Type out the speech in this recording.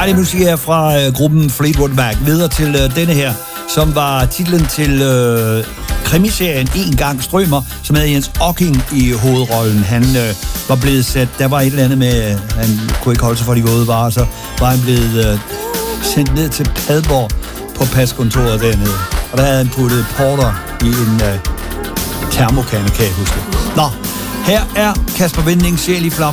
Dejlig musik her fra gruppen Fleetwood Mac. Videre til denne her, som var titlen til krimiserien En gang strømer, som havde Jens Ocking i hovedrollen. Han var blevet sat, der var et eller andet med, han kunne ikke holde sig for de våde varer, så var han blevet sendt ned til Padborg på paskontoret dernede. Og der havde han puttet porter i en termokande, kan jeg huske. Nå, her er Kasper Winding, Sjæl i flamme.